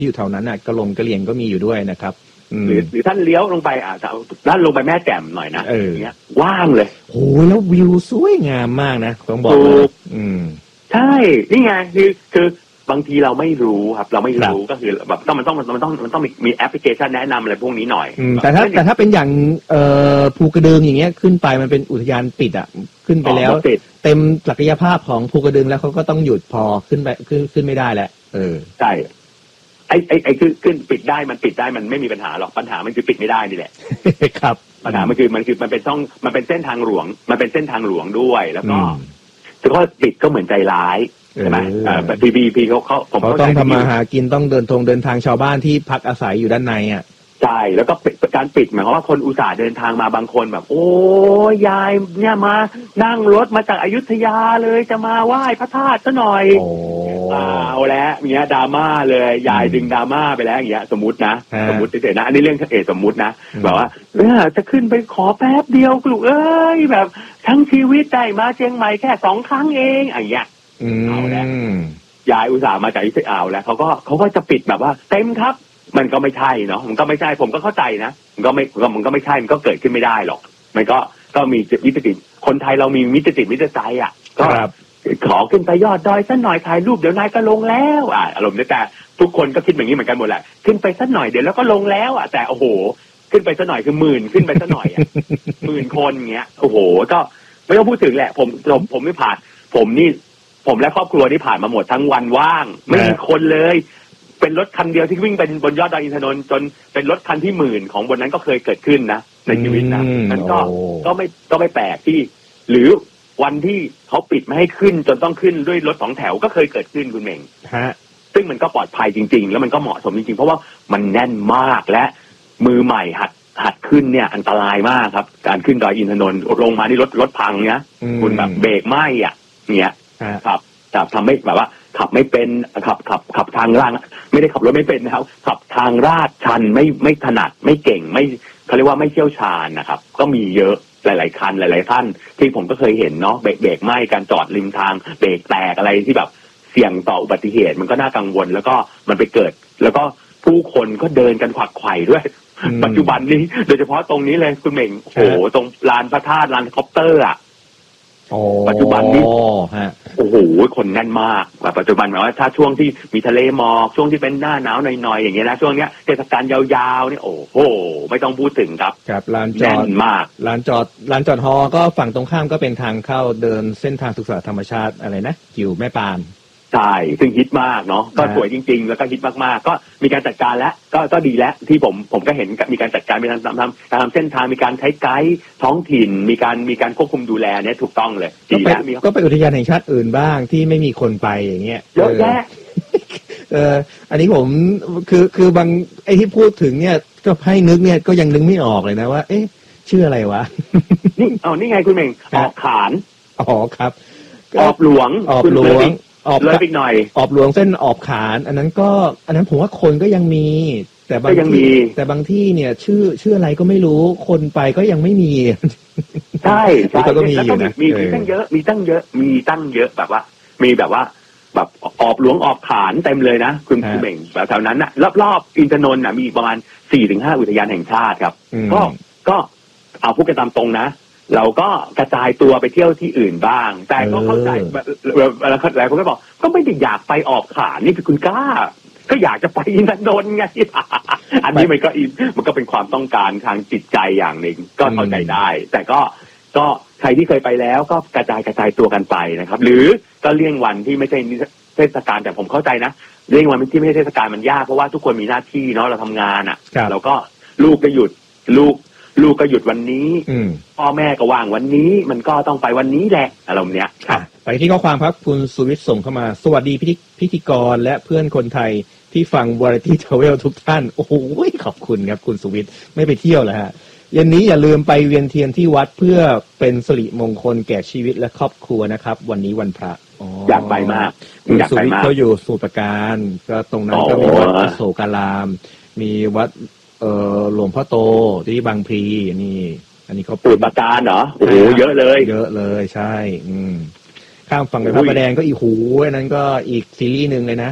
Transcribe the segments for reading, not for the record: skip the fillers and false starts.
ที่อยู่แถวนั้นน่ะกระเหรี่ยงก็มีอยู่ด้วยนะครับหรือท่านเลี้ยวลงไปด้านลงไปแม่แจ่มหน่อยนะอย่างเงี้ยว่างเลยโอ้ยแล้ววิวสวยงามมากนะต้องบอกเลยใช่นี่ไงคือบางทีเราไม่รู้ครับเราไม่รู้ก็คือแบบมันต้องมีแอปพลิเคชันแนะนำอะไรพวกนี้หน่อยแต่ถ้าเป็นอย่างภูกระดึงอย่างเงี้ยขึ้นไปมันเป็นอุทยานปิดอ่ะขึ้นไปแล้วเต็มศักยภาพของภูกระดึงแล้วเขาก็ต้องหยุดพอขึ้นไปขึ้นไม่ได้แหละใช่ไอ้ขึ้นปิดได้มันปิดได้มันไม่มีปัญหาหรอกปัญหามันคือปิดไม่ได้นี่แหละครับปัญหามันเป็นช่องมันเป็นเส้นทางหลวงมันเป็นเส้นทางหลวงด้วยแล้วก็แต่ก็ปิดก็เหมือนใจร้ายใช่ไหมพีเขาผมต้องทำมาหากินต้องเดินทางชาวบ้านที่พักอาศัยอยู่ด้านในอ่ะใช่แล้วก็การปิดหมายความว่าคนอุตส่าห์เดินทางมาบางคนแบบโอ้ยายเนี่ยมานั่งรถมาจากอยุธยาเลยจะมาไหว้พระธาตุซะหน่อยเอาแล้วเนี้ยดราม่าเลยยายดึงดราม่าไปแล้วอย่างเงี้ยสมมตินะเฉยๆนะอันนี้เรื่องสมมตินะแบบว่าจะขึ้นไปขอแป๊บเดียวลูกเอ้ยแบบทั้งชีวิตได้มาเชียงใหม่แค่2 ครั้งเองอย่างเงี้ยเอาแล้วยายอุตส่าห์มาจากอยุธยาแล้วเขาก็จะปิดแบบว่าเต็มครับมันก็ไม่ใช่เนาะมันก็ไม่ใช่ผมก็เข้าใจนะมันก็ไม่ใช่มันก็เกิดขึ้นไม่ได้หรอกมันก็มีมิตรจิตคนไทยเรามีมิตรจิตมิตรใจอ่ะก็ขอขึ้นไปยอดดอยสักหน่อยถ่ายรูปเดี๋ยวนายก็ลงแล้วอารมณ์นี้แต่ทุกคนก็คิดแบบนี้เหมือนกันหมดแหละขึ้นไปสักหน่อยเดี๋ยวแล้วก็ลงแล้วแต่โอ้โหขึ้นไปสักหน่อยคือ10,000ขึ้นไปสักหน่อย10,000 คนเงี้ยโอ้โหก็ไม่ต้องพูดถึงแหละผมไม่ผ่านผมและครอบครัวที่ผ่านมาหมดทั้งวันว่างไม่มีคนเลยเป็นรถคันเดียวที่วิ่งเป็นบนยอดดอยอินทนนท์จนเป็นรถคันที่10,000ของบนนั้นก็เคยเกิดขึ้นนะในชีวิตนะมันก็ไม่แปลกที่หรือวันที่เขาปิดไม่ให้ขึ้นจนต้องขึ้นด้วยรถ2 แถวก็เคยเกิดขึ้นคุณเม่งซึ่งมันก็ปลอดภัยจริงๆแล้วมันก็เหมาะสมจริงๆเพราะว่ามันแน่นมากและมือใหม่หัดขึ้นเนี่ยอันตรายมากครับการขึ้นดอยอินทนนท์ลงมานี่รถพังเนี่ยคุณแบบเบรกไหม้เนี่ยครับแต่ทำให้แบบว่าขับไม่เป็นขับทางล่างไม่ได้ขับรถไม่เป็นนะครับขับทางลาดชันไม่ถนัดไม่เก่งไม่เขาเรียกว่าไม่เชี่ยวชาญนะครับก็มีเยอะหลายๆคันหลายๆท่านที่ผมก็เคยเห็นเนาะเบรกไหม้การจอดริมทางเบรกแตกอะไรที่แบบเสี่ยงต่ออุบัติเหตุมันก็น่ากังวลแล้วก็มันไปเกิดแล้วก็ผู้คนก็เดินกันขวักไขว่ด้วยปัจจุบันนี้โดยเฉพาะตรงนี้เลยคุณเหม่งโอ้โหตรงลานพระธาตุลานคอปเตอร์ปัจจุบันนี้โอ้โหคนแน่นมากแบบปัจจุบันหมายว่าถ้าช่วงที่มีทะเลหมอกช่วงที่เป็นหน้าหนาวหน่อยๆอย่างเงี้ยนะช่วงเนี้ยเทศกาลยาวๆนี่โอ้โหไม่ต้องพูดถึงครับลานจอดมากลานจอดฮอก็ฝั่งตรงข้ามก็เป็นทางเข้าเดินเส้นทางศึกษาธรรมชาติอะไรนะกิ่วแม่ปานใช่ซึ่งฮิตมากเนาะก็สวยจริงๆแล้วก็ฮิตมากๆก็มีการจัดการแล้วก็ดีแล้วที่ผมก็เห็นมีการจัดการมีการทำเส้นทางมีการใช้ไกด์ท้องถิ่นมีการควบคุมดูแลเนี่ยถูกต้องเลยก็ไปอุทยานแห่งชาติอื่นบ้างที่ไม่มีคนไปอย่างเงี้ยเยอะแยะอันนี้ผมคือบางไอ้ที่พูดถึงเนี่ยก็ให้นึกเนี่ยก็ยังนึกไม่ออกเลยนะว่าเอ๊ะชื่ออะไรวะนี่ไงคุณเมงออกขานครับออบหลวงเลยอีกหน่อยออบหลวงเส้นออบขานอันนั้นผมว่าคนก็ยังมีแต่บางที่เนี่ยชื่ออะไรก็ไม่รู้คนไปก็ยังไม่มีใช่ก็มีอยู่นะมีตั้งเยอะแบบว่ามีแบบว่าแบบออบหลวงออบขานเต็มเลยนะคุณเบ่งแบบแถวนั้นน่ะรอบอินทนนท์น่ะมีประมาณ 4-5 อุทยานแห่งชาติครับก็เอาพูดกันตามตรงนะเราก็กระจายตัวไปเที่ยวที่อื่นบ้างแต่ก็เข้าใจหลายคนก็บอกก็ไม่ได้อยากไปออกขานนี่คือคุณกล้าก็อยากจะไปอินทนนท์ไงอันนี้มันก็เป็นความต้องการทางจิตใจอย่างหนึ่งก็เข้าใจได้แต่ก็ใครที่เคยไปแล้วก็กระจายตัวกันไปนะครับหรือก็เลี่ยงวันที่ไม่ใช่เทศกาลแต่ผมเข้าใจนะเลี่ยงวันที่ไม่ใช่เทศกาลมันยากเพราะว่าทุกคนมีหน้าที่เนาะเราทำงานเราก็ลูกก็หยุดลูกก็หยุดวันนี้พ่อแม่ก็ว่างวันนี้มันก็ต้องไปวันนี้แหละอารมณ์เนี้ยไปที่ข้อความครับคุณสุวิทย์ส่งเข้ามาสวัสดีพิธีกรและเพื่อนคนไทยที่ฟัง Variety Travel ทุกท่านโอ้โหขอบคุณครับคุณสุวิทย์ไม่ไปเที่ยวแล้วฮะเย็นนี้อย่าลืมไปเวียนเทียนที่วัดเพื่อเป็นสิริมงคลแก่ชีวิตและครอบครัวนะครับวันนี้วันพระอยากไปมากคุณสุวิทย์เขาอยู่สมุทรปราการก็ตรงนั้นก็มีวัดอโศการามมีวัดหลวงพ่อโตที่บางพลีนี่อันนี้เขาปูดปราการเหรอโอ้โหเยอะเลยใช่ข้ามฝั่งไปพระประแดงก็อีกหูอันนั้นก็อีกซีรีส์นึงเลยนะ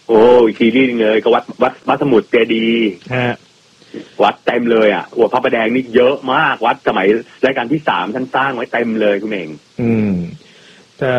โอ้อีกซีรีส์นึงเลยก็วัดสมุทรเจดีย์วัดเต็มเลยอ่ะหัวพระประแดงนี่เยอะมากวัดสมัยรัชกาลที่3ท่านสร้างไว้เต็มเลยคุณเองแต่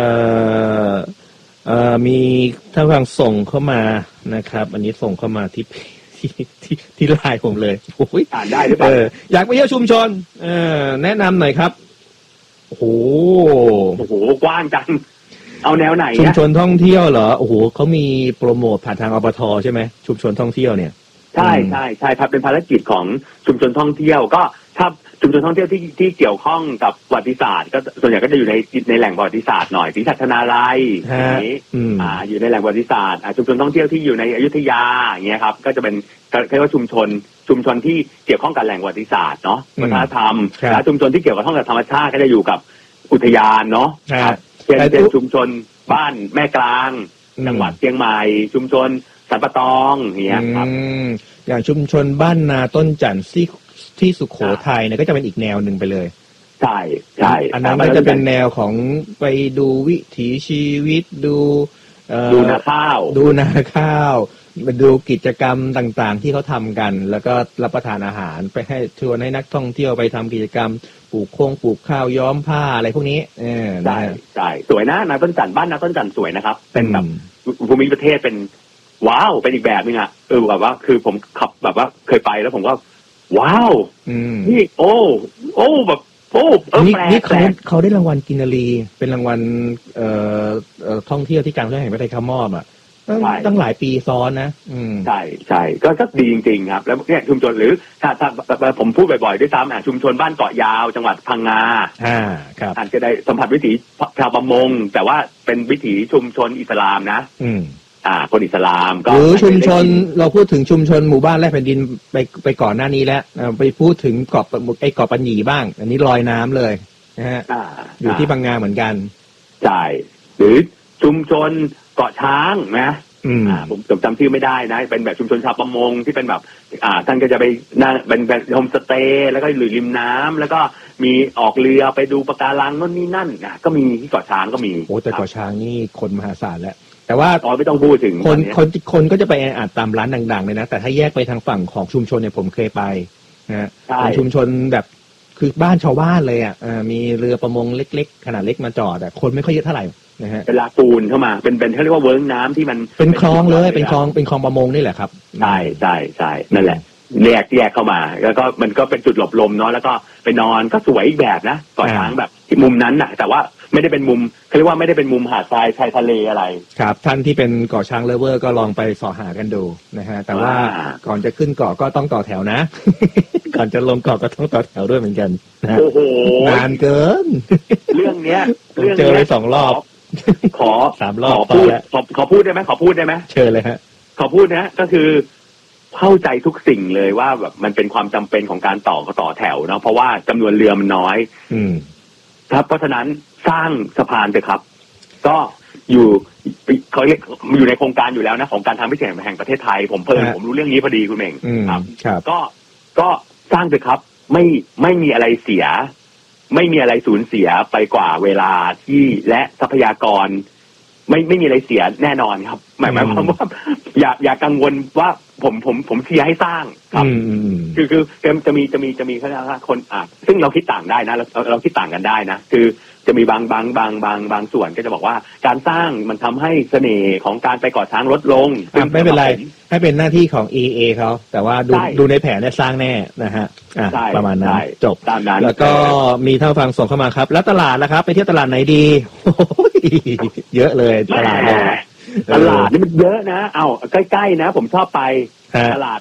มีท่านฟังส่งเข้ามานะครับอันนี้ส่งเข้ามาที่ไลน์ผมเลยโอ้ยอ่านได้หรือเปล่าอยากไปเที่ยวชุมชนแนะนำหน่อยครับโอ้โหกว้างจังเอาแนวไหนชุมชนท่องเที่ยวเหรอโอ้โหเขามีโปรโมทผ่านทางอบท.ใช่ไหมชุมชนท่องเที่ยวเนี่ยใช่ครับเป็นภารกิจของชุมชนท่องเที่ยวก็ถ้าชุมชนท่องเที่ยวที่เกี่ยวข้องกับประวัติศาสตร์ก็ส่วนใหญ่ก็จะอยู่ในแหล่งประวัติศาสตร์หน่อยศรีสัชนาลัยอย่างนี้อยู่ในแหล่งประวัติศาสตร์ชุมชนท่องเที่ยวที่อยู่ในอยุธยาอย่างเงี้ยครับก็จะเป็นเรียกว่าชุมชนที่เกี่ยวข้องกับแหล่งประวัติศาสตร์เนาะวัฒนธรรมและชุมชนที่เกี่ยวกับธรรมชาติก็จะอยู่กับอุทยานเนาะเป็นชุมชนบ้านแม่กลางจังหวัดเชียงใหม่ชุมชนสันปะตองอย่างเงี้ยครับอย่างชุมชนบ้านนาต้นจันทร์ที่สุโขทัยเนี่ยก็จะเป็นอีกแนวหนึ่งไปเลยใช่อันนั้นก็จะเป็นแนวของไปดูวิถีชีวิตดูนาข้าวมาดูกิจกรรมต่างๆที่เขาทำกันแล้วก็รับประทานอาหารไปให้ชวนให้นักท่องเที่ยวไปทำกิจกรรมปลูกข้าวย้อมผ้าอะไรพวกนี้ใช่สวยนะนาต้นจันทร์บ้านนาต้นจันทร์สวยนะครับเป็นแบบภูมิประเทศเป็นว้าวเป็นอีกแบบนึงอ่ะแบบว่าคือผมขับแบบว่าเคยไปแล้วผมก็ว้าวนี่โอ้แบบนี่เขาได้รางวัลกินนารีเป็นรางวัลท่องเที่ยวที่การท่องเที่ยวแห่งประเทศเขามอบอ่ะตั้งหลายปีซ้อนนะใช่ก็ดีจริงๆครับแล้วเนี่ยชุมชนหรือถ้าผมพูดบ่อยๆด้วยซ้ำชุมชนบ้านเกาะยาวจังหวัดพังงาครับอาจจะได้สัมผัสวิถีชาวประมงแต่ว่าเป็นวิถีชุมชนอิสลามนะคนอิสลามก็หรือชุมชนเราพูดถึงชุมชนหมู่บ้านแรกแผ่นดินไปก่อนหน้านี้แล้วไปพูดถึงเกาะปัญญีบ้างอันนี้ลอยน้ำเลยนะฮะอยู่ที่พังงาเหมือนกันใช่หรือชุมชนเกาะช้างนะผมจำชื่อไม่ได้นะเป็นแบบชุมชนชาวประมงที่เป็นแบบท่านก็จะไปนั่งเป็นโฮมสเตย์แล้วก็อยู่ริมน้ำแล้วก็มีออกเรือไปดูปะการังนู่นนี่นั่นก็มีที่เกาะช้างก็มีโอ้แต่เกาะช้างนี่คนมหาศาลแล้วแต่ว่าไม่ต้องพูดถึงคนก็จะไปอาจตามร้านดังๆเลยนะแต่ถ้าแยกไปทางฝั่งของชุมชนเนี่ยผมเคยไปนะชุมชนแบบคือบ้านชาวบ้านเลยมีเรือประมงเล็กๆขนาดเล็กมาจอดแต่คนไม่ค่อยเยอะเท่าไหร่นะฮะเป็นลาปูนเข้ามาเป็นเขาเรียกว่าเวิ้งน้ำที่มันเป็นคลองเลยเป็นคลองประมงนี่แหละครับใช่นั่นแหละแยกเข้ามาแล้วก็มันก็เป็นจุดหลบลมเนาะแล้วก็ไปนอนก็สวยอีกแบบนะเกาะช้างแบบมุมนั้นน่ะแต่ว่าไม่ได้เป็นมุมเขาเรียกว่าไม่ได้เป็นมุมหาดทรายชายทะเลอะไรครับท่านที่เป็นเกาะช้างเลฟเวอร์ก็ลองไปสอหากันดูนะฮะแต่ว่าก่อนจะขึ้นเกาะก็ต้องต่อแถวนะ ก่อนจะลงเกาะก็ต้องต่อแถวด้วยเหมือนกันโอ้โหนานเกินเรื่องเนี้ยเจอไป2 รอบขอ 3 รอบขอพูดได้ไหมเชิญเลยฮะขอพูดนะก็คือเข้าใจทุกสิ่งเลยว่าแบบมันเป็นความจำเป็นของการต่อแถวเนาะเพราะว่าจำนวนเรือมันน้อยครับเพราะฉะนั้นสร้างสะพานเถอะครับก็เขาเรียกอยู่ในโครงการอยู่แล้วนะของการทางพิเศษแห่งประเทศไทยผมรู้เรื่องนี้พอดีคุณเองครับก็สร้างเถอะครับไม่มีอะไรเสียไม่มีอะไรสูญเสียไปกว่าเวลาที่และทรัพยากรไม่มีอะไรเสียแน่นอนครับหมายความว่าอย่ากังวลว่าผมเชียร์ให้สร้างครับคือจะมีเขาเรียกว่าคนซึ่งเราคิดต่างได้นะเราคิดต่างกันได้นะคือจะมีบางส่วนก็จะบอกว่าการสร้างมันทำให้เสน่ห์ของการไปเกาะช้างลดลงไม่เป็นไรให้เป็นหน้าที่ของ EA เขาแต่ว่าดูในแผนเนี่ยสร้างแน่นะฮะประมาณนั้นจบตามนั้นแล้วก็มีท่านฟังส่งเข้ามาครับแล้วตลาดล่ะครับไปเที่ยวตลาดไหนดีเยอะเลยตลาดนี่มันเยอะนะใกล้ๆนะผมชอบไปตลาด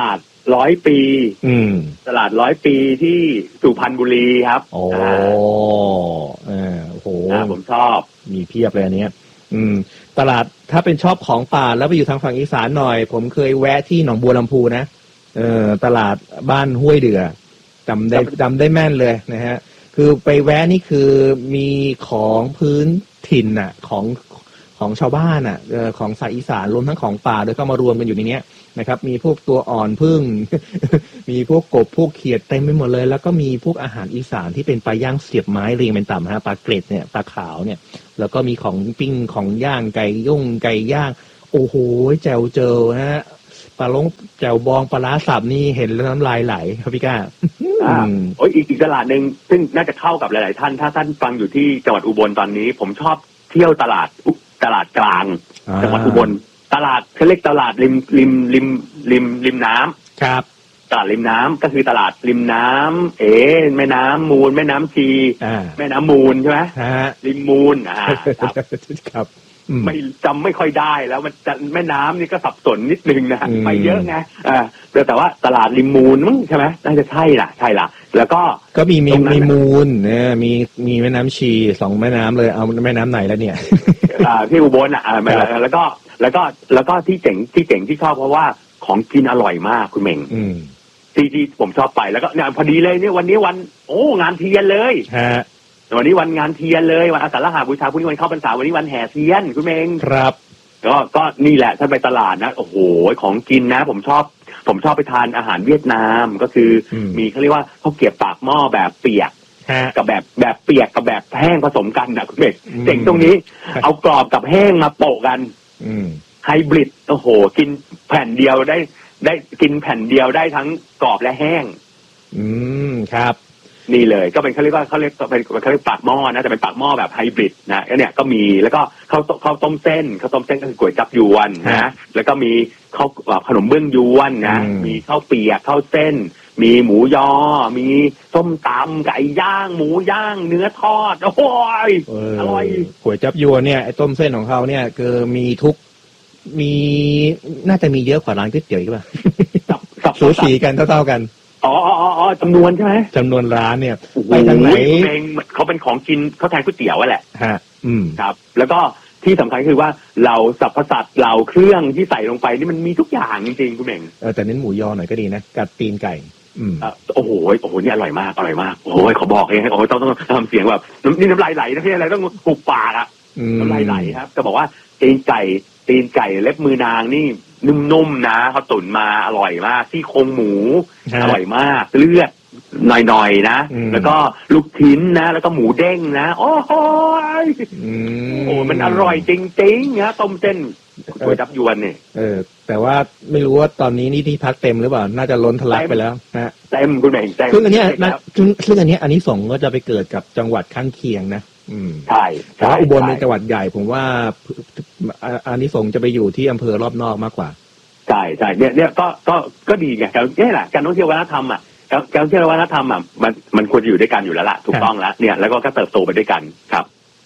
100 ปีตลาด100 ปีที่สุพรรณบุรีครับโอ้โหผมชอบมีเพียบเลยอันนี้ตลาดถ้าเป็นชอบของป่าแล้วไปอยู่ทางฝั่งอีสานหน่อยผมเคยแวะที่หนองบัวลำพูนะตลาดบ้านห้วยเดือจำได้แม่นเลยนะฮะคือไปแวะนี่คือมีของพื้นถิ่นน่ะของชาวบ้านของสายอีสานรวมทั้งของป่าโดยเข้ามารวมกันอยู่ในนี้นะครับมีพวกตัวอ่อนพึ่ง มีพวกกบพวกเขียดเต็มไปหมดเลยแล้วก็มีพวกอาหารอีสานที่เป็นปลาย่างเสียบไม้เรียงเป็นต่ำฮะปลาเกร็ดเนี่ยปลาขาวเนี่ยแล้วก็มีของปิ้งของย่างไก่ย่างโอ้โหแจ่วเจอฮะปลาลงแจ่วบองปลาร้าสับนี่เห็นแล้วน้ำลายไหลครับพี่ก้าโอ้ยอีกตลาดหนึ่งซึ่งน่าจะเข้ากับหลายๆท่านถ้าท่านฟังอยู่ที่จังหวัดอุบลตอนนี้ผมชอบเที่ยวตลาดกลางจังหวัดอุบลตลาดเขาเรียกตลาดริมน้ำครับตลาดริมน้ำก็คือตลาดริมน้ำแม่น้ำมูลแม่น้ำชีแม่น้ำมูลใช่ไหมริมมูลครับไม่ค่อยได้แล้วมันแม่น้ำนี่ก็สับสนนิดนึงนะไปเยอะไงแต่ว่าตลาดริมมูลมั้งใช่ไหมน่าจะใช่ล่ะแล้วก็มีมูลเนี่ยมีแม่น้ำชี2แม่น้ำเลยเอาแม่น้ำไหนแล้วเนี่ยที่อุบลแล้วก็ที่เจ๋งที่ชอบเพราะว่าของกินอร่อยมากคุณเม่งที่ผมชอบไปแล้วก็เนี่ยพอดีเลยเนี่ยวันนี้วันงานเทียนเลยวันนี้วันงานเทียนเลยวันอาสาฬหบูชาพรุ่งนี้วันเข้าพรรษาวันนี้วันแห่เทียนคุณเมงครับก็นี่แหละถ้าไปตลาดนะโอ้โหของกินนะผมชอบไปทานอาหารเวียดนามก็คือมีเขาเรียกว่าข้าวเกรี๊ยวปากหม้อแบบเปียกกับแบบเปียกกับแบบแห้งผสมกันนะคุณเมงเจ๋งตรงนี้เอากรอบกับแห้งมาโปะกันไฮบริดโอ้โหกินแผ่นเดียวได้กินแผ่นเดียวได้ทั้งกรอบและแห้งครับนี่เลยก็เป็นเขาเรียกปากหม้อนะแต่เป็นปากหม้อแบบไฮบริดนะเนี่ยก็มีแล้วก็ข้าวต้มเส้นก็คือก๋วยจั๊บยวนนะแล้วก็มีข้าวขนมเบื้องยวนนะมีข้าวเปียกข้าวเส้นมีหมูยอมีส้มตำไก่ย่างหมูย่างเนื้อทอดโอ้ยอร่อยก๋วยจั๊บยวนเนี่ยไอ้ต้มเส้นของเขาเนี่ยคือมีน่าจะมีเยอะกว่าร้านก๋วยเตี๋ยวอีกป่ะสูสีกันเท่ากันจำนวนใช่ไหมจำนวนร้านเนี่ยไปทางไหนเขาเป็นของกินเขาแทนก๋วยเตี๋ยวแหละครับแล้วก็ที่สำคัญคือว่าเราสรรพสัตว์เราเครื่องที่ใส่ลงไปนี่มันมีทุกอย่างจริงๆคุณเม่งแต่เน้นหมูยอหน่อยก็ดีนะกัดตีนไก่โอ้โหนี่อร่อยมากโอ้ยขอบอกเองต้องทำเสียงแบบนี่น้ำลายไหลนะพี่อะไรต้องหุบปากน้ำลายไหลครับจะบอกว่าตีนไก่เล็บมือนางนี่นุ่มๆนะเขาตุ๋นมาอร่อยมากที่โครงหมูอร่อยมากเลือดหน่อยๆนะแล้วก็ลูกชิ้นนะแล้วก็หมูเด้งนะโอ้โหมันอร่อยจริงๆนะต้มเส้นก๋วยจั๊บยวนเนี่ยแต่ว่าไม่รู้ว่าตอนนี้นี่ที่พักเต็มหรือเปล่าน่าจะล้นทะลักไปแล้วนะเต็มคุณแม่งเต็มซึ่งอันนี้อันนี้ส่งก็จะไปเกิดกับจังหวัดข้างเคียงนะใช่แต่ว่าอุบลเป็นจังหวัดใหญ่ผมว่าอันนี้ส่งจะไปอยู่ที่อำเภอรอบนอกมากกว่าใช่เนี่ยก็ดีไงนี่แหละการท่องเที่ยววัฒนธรรมการท่องเที่ยววัฒนธรรมมันควรจะอยู่ด้วยกันอยู่แล้วล่ะถูกต้องแล้วเนี่ยแล้วก็เติบโตไปด้วยกันครับ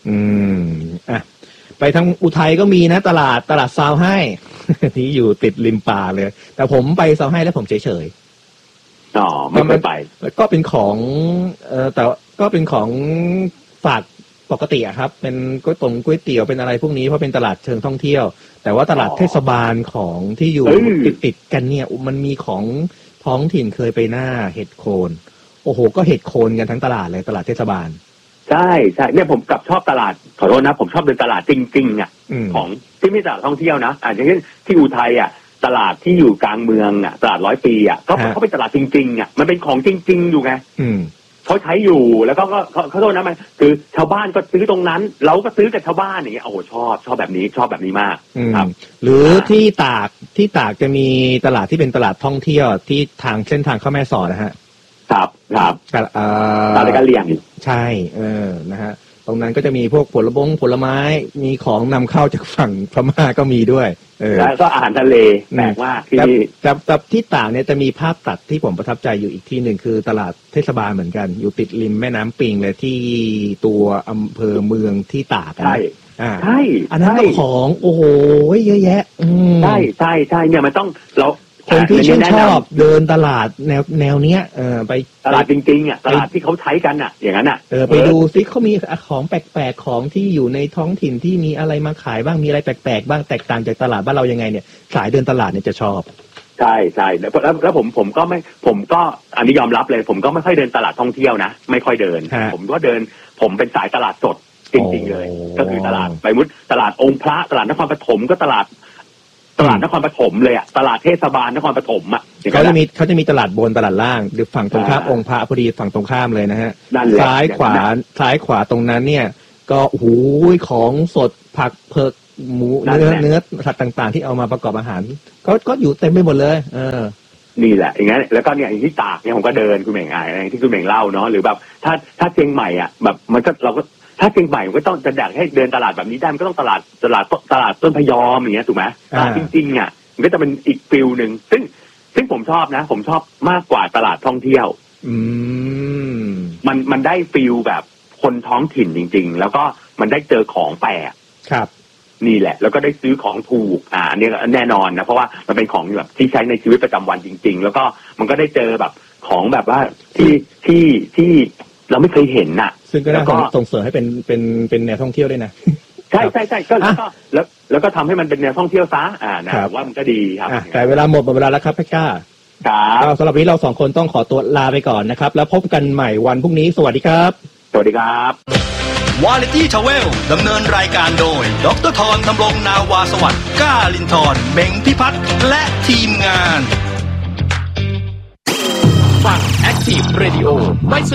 ไปทางอุทัยก็มีนะตลาดซาวให้ ที่อยู่ติดริมป่าเลยแต่ผมไปซาวให้แล้วผมเฉยไม่เคยไปแล้วก็เป็นของแต่ก็เป็นของฝากปกติอะครับเป็นก๋วยเตี๋ยวเป็นอะไรพวกนี้เพราะเป็นตลาดเชิงท่องเที่ยวแต่ว่าตลาดเทศบาลของที่อยู่ติดกันเนี่ยมันมีของท้องถิ่นเคยไปหน้าเห็ดโคนโอ้โหก็เห็ดโคนกันทั้งตลาดเลยตลาดเทศบาลใช่เนี่ยผมกลับชอบตลาดขอโทษนะผมชอบเดินตลาดจริงๆของที่ไม่ตลาดท่องเที่ยวนะอย่างเช่นที่อุทัยตลาดที่อยู่กลางเมืองตลาด100 ปีเขาเป็นตลาดจริงๆมันเป็นของจริงๆอยู่ไงเขาใช้อยู่แล้วก็เขาโทษนะมันคือชาวบ้านก็ซื้อตรงนั้นเราก็ซื้อจากชาวบ้านอย่างเงี้ยโอ้โหชอบแบบนี้มากครับหรือที่ตากจะมีตลาดที่เป็นตลาดท่องเที่ยวที่ทางเส้นทางเข้าแม่สอดนะฮะครับตลาดการเลี้ยงใช่นะฮะตรงนั้นก็จะมีพวกผลไม้มีของนำเข้าจากฝั่งพม่าก็มีด้วยแล้วก็อาหารทะเลแปลกว่าแต่ที่ต่างเนี่ยจะมีภาพตัดที่ผมประทับใจอยู่อีกที่หนึ่งคือตลาดเทศบาลเหมือนกันอยู่ติดริมแม่น้ำปิงเลยที่ตัวอำเภอเมืองที่ตากใช่อันนั้นของโอ้โหเยอะแยะใช่เนี่ยมันต้องเราคนที่ชื่นชอบเดินตลาดแนวเนี้ยไปตลาดจริงๆตลาดที่เขาใช้กันอย่างนั้นไปดูซิเขามีของแปลกๆของที่อยู่ในท้องถิ่นที่มีอะไรมาขายบ้างมีอะไรแปลกๆบ้างแตกต่างจากตลาดบ้านเรายังไงเนี่ยสายเดินตลาดเนี่ยจะชอบใช่แล้วผมก็อันนี้ยอมรับเลยผมก็ไม่ค่อยเดินตลาดท่องเที่ยวนะไม่ค่อยเดินผมก็เดินผมเป็นสายตลาดสดจริงๆเลยก็คือตลาดไปมุดตลาดองค์พระตลาดนครปฐมก็ตลาดนครปฐมเลยตลาดเทศบาลนครปฐมเขาจะมีตลาดบนตลาดล่างหรือฝั่งตรงข้ามองค์พระพอดีฝั่งตรงข้ามเลยนะฮะซ้ายขวาตรงนั้นเนี่ยก็โอ้โหของสดผักเผือกหมูเนื้อสัตว์ต่างๆที่เอามาประกอบอาหารก็อยู่เต็มไปหมดเลยนี่แหละอย่างงั้นแล้วก็เนี่ยอย่างที่ตากเนี่ยผมก็เดินคุณเหม่งที่คุณเหม่งเล่าเนาะหรือแบบถ้าเชียงใหม่อ่ะแบบมันก็เราก็ถ้าเชียงใหม่ก็ต้องจะอยากให้เดินตลาดแบบนี้ได้มันก็ต้องตลาดต้นพยอมอย่างเงี้ยถูกไหมจริงๆอ่ะมันก็จะเป็นอีกฟิลนึงซึ่งผมชอบนะผมชอบมากกว่าตลาดท่องเที่ยวมันได้ฟิลแบบคนท้องถิ่นจริงๆแล้วก็มันได้เจอของแปลกครับนี่แหละแล้วก็ได้ซื้อของถูกเนี่ยแน่นอนนะเพราะว่ามันเป็นของแบบที่ใช้ในชีวิตประจำวันจริงๆแล้วก็มันก็ได้เจอแบบของแบบว่าที่เราไม่เคยเห็นน่ะซึ่งก็น่าส่งเสริมให้เป็นแนวท่องเที่ยวด้วยนะใช่ก็แล้วก็ทำให้มันเป็นแนวท่องเที่ยวซะนะว่ามันก็ดีครับแต่เวลาหมดเวลาแล้วครับพี่ก้าครับสำหรับวันนี้เรา2คนต้องขอตัวลาไปก่อนนะครับแล้วพบกันใหม่วันพรุ่งนี้สวัสดีครับสวัสดีครับวาไรตี้ทราเวลดำเนินรายการโดยดร.ธร ธำรงนาวาสวัสดิ์ก้าลินทร์เม้งพิพัฒน์และทีมงานฟัง Active Radio